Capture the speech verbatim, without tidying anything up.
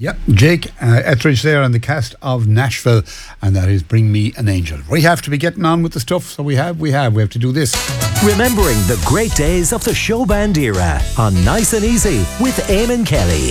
Yep, Jake uh, Etheridge there and the cast of Nashville, and that is Bring Me an Angel. We have to be getting on with the stuff, so we have, we have, we have to do this. Remembering the great days of the show band era on Nice and Easy with Eamon Kelly.